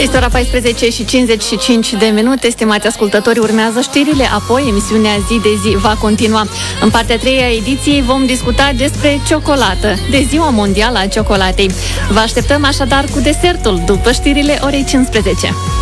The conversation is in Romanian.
Este ora 14:55 de minute, stimați ascultători, urmează știrile, apoi emisiunea Zi de Zi va continua. În partea 3 a ediției vom discuta despre ciocolată, de Ziua Mondială a Ciocolatei. Vă așteptăm așadar cu desertul după știrile orei 15.